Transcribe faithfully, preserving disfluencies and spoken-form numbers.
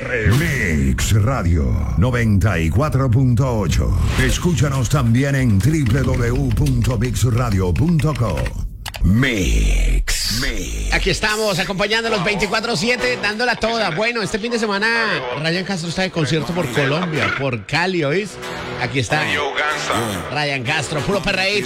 Mix Radio noventa y cuatro punto ocho. Escúchanos también en doble u doble u doble u punto mix radio punto com. Mix. Mix. Aquí estamos acompañando los veinticuatro siete, dándola toda. Bueno, este fin de semana Ryan Castro está de concierto por Colombia, por Cali, ¿oís? Aquí está Ryan Castro, puro perreíto.